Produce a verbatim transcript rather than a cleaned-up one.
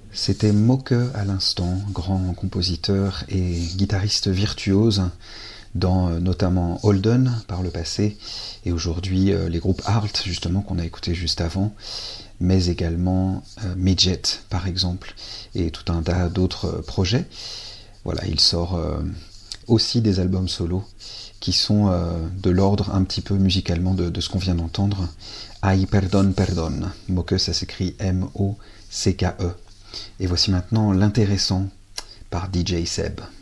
C'était Moke à l'instant, grand compositeur et guitariste virtuose dans euh, notamment Holden par le passé et aujourd'hui euh, les groupes Art justement qu'on a écouté juste avant, mais également euh, Midget par exemple et tout un tas d'autres euh, projets. Voilà, il sort euh, aussi des albums solo qui sont euh, de l'ordre un petit peu musicalement de, de ce qu'on vient d'entendre. Ay perdon perdon, Moke ça s'écrit M O C K E. Et voici maintenant l'intéressant par D J Seb.